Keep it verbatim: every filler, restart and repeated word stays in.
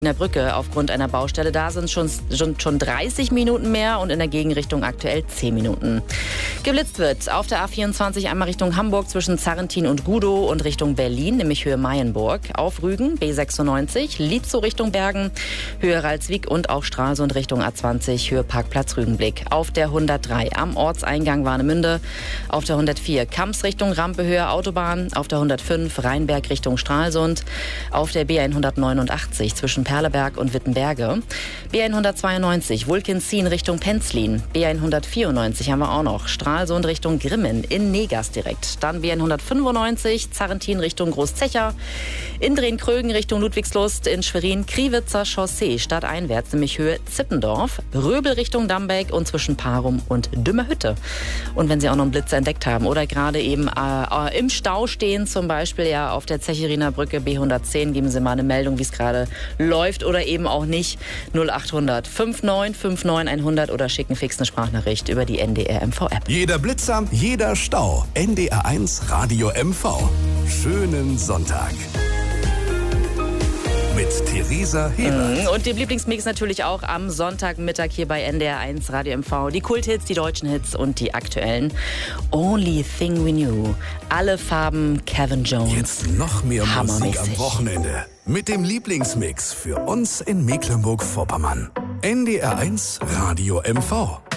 In der Brücke aufgrund einer Baustelle. Da sind schon, schon, schon dreißig Minuten mehr und in der Gegenrichtung aktuell zehn Minuten. Geblitzt wird auf der A vierundzwanzig einmal Richtung Hamburg zwischen Zarrentin und Gudow und Richtung Berlin, nämlich Höhe Mayenburg. Auf Rügen B sechsundneunzig, Lietzow Richtung Bergen, Höhe Ralswiek und auch Stralsund Richtung A zwanzig, Höhe Parkplatz Rügenblick. Auf der hundertdrei am Ortseingang Warnemünde, auf der hundertvier Kamps Richtung Rampe Höhe Autobahn, auf der hundertfünf Rheinberg Richtung Stralsund, auf der B hundertneunundachtzig zwischen Perleberg und Wittenberge. B hundertzweiundneunzig Wulkenzien Richtung Penzlin. B hundertvierundneunzig haben wir auch noch. Stralsund Richtung Grimmen in Negas direkt. Dann B hundertfünfundneunzig Zarrentin Richtung Großzecher. In Drehn-Krögen Richtung Ludwigslust. In Schwerin Kriwitzer Chaussee stadteinwärts, nämlich Höhe Zippendorf. Röbel Richtung Dambeck und zwischen Parum und Dümmerhütte. Und wenn Sie auch noch einen Blitzer entdeckt haben oder gerade eben äh, im Stau stehen, zum Beispiel ja auf der Zecheriner Brücke B hundertzehn, geben Sie mal eine Meldung, wie es gerade läuft oder eben auch nicht. null achthundert neunundfünfzig neunundfünfzig hundert oder schicken fix eine Sprachnachricht über die N D R M V-App. Jeder Blitzer, jeder Stau. N D R eins Radio M V. Schönen Sonntag. Mit Theresa Hebert. Und dem Lieblingsmix natürlich auch am Sonntagmittag hier bei N D R eins Radio M V. Die Kulthits, die deutschen Hits und die aktuellen. Only Thing We Knew. Alle Farben Kevin Jones. Jetzt noch mehr Musik am Wochenende. Mit dem Lieblingsmix für uns in Mecklenburg-Vorpommern. N D R eins Radio M V.